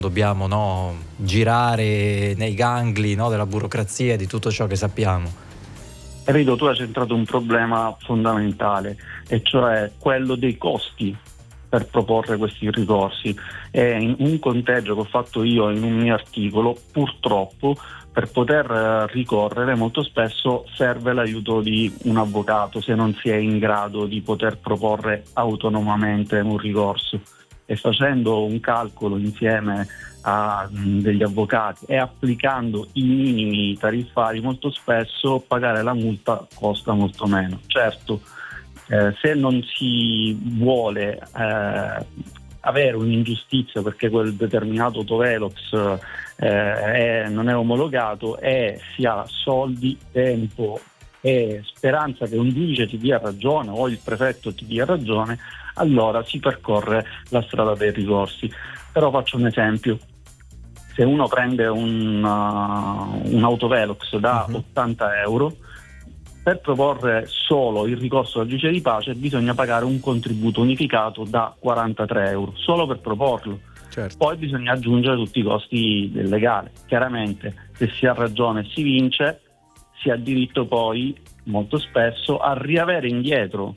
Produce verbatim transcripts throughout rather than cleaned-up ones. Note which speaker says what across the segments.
Speaker 1: dobbiamo no, girare nei gangli no, della burocrazia e di tutto ciò che sappiamo.
Speaker 2: Enrico, tu hai centrato un problema fondamentale, e cioè quello dei costi per proporre questi ricorsi. E in un conteggio che ho fatto io in un mio articolo, purtroppo per poter ricorrere molto spesso serve l'aiuto di un avvocato se non si è in grado di poter proporre autonomamente un ricorso. E facendo un calcolo insieme a degli avvocati e applicando i minimi tariffari, molto spesso pagare la multa costa molto meno. Certo, eh, se non si vuole eh, avere un'ingiustizia perché quel determinato autovelox eh, è, non è omologato e si ha soldi, tempo e speranza che un giudice ti dia ragione o il prefetto ti dia ragione, allora si percorre la strada dei ricorsi. Però faccio un esempio: se uno prende un, uh, un autovelox da uh-huh. ottanta euro, per proporre solo il ricorso al giudice di pace bisogna pagare un contributo unificato da quarantatré euro, solo per proporlo.
Speaker 3: Certo.
Speaker 2: Poi bisogna aggiungere tutti i costi del legale. Chiaramente, se si ha ragione e si vince, si ha diritto poi molto spesso a riavere indietro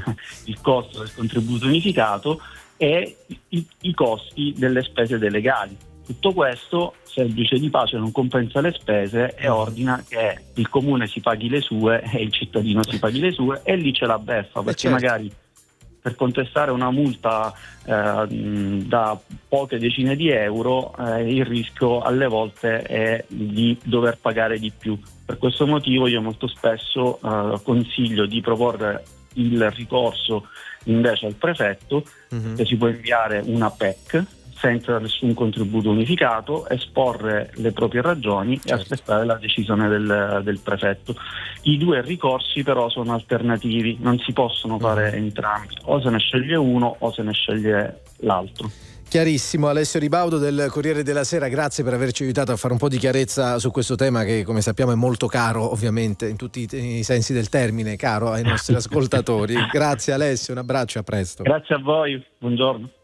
Speaker 2: il costo del contributo unificato e i, i costi delle spese dei legali. Tutto questo, se il giudice di pace non compensa le spese, e ordina che il comune si paghi le sue e il cittadino si paghi le sue, e lì c'è la beffa, perché
Speaker 3: certo.
Speaker 2: magari per contestare una multa eh, da poche decine di euro eh, il rischio alle volte è di dover pagare di più. Per questo motivo io molto spesso eh, consiglio di proporre il ricorso invece al prefetto, mm-hmm. che si può inviare una P E C senza nessun contributo unificato, esporre le proprie ragioni, certo. e aspettare la decisione del, del prefetto. I due ricorsi però sono alternativi, non si possono fare mm. entrambi, o se ne sceglie uno o se ne sceglie l'altro.
Speaker 3: Chiarissimo. Alessio Ribaudo del Corriere della Sera, grazie per averci aiutato a fare un po' di chiarezza su questo tema che, come sappiamo, è molto caro, ovviamente in tutti i sensi del termine, caro ai nostri ascoltatori. Grazie Alessio, un abbraccio, a presto.
Speaker 2: Grazie a voi, buongiorno.